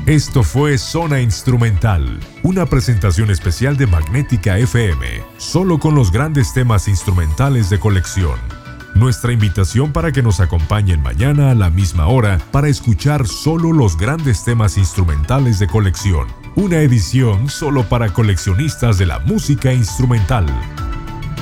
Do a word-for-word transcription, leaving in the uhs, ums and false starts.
Esto fue Zona Instrumental, una presentación especial de Magnética F M, solo con los grandes temas instrumentales de colección. Nuestra invitación para que nos acompañen mañana a la misma hora para escuchar solo los grandes temas instrumentales de colección. Una edición solo para coleccionistas de la música instrumental.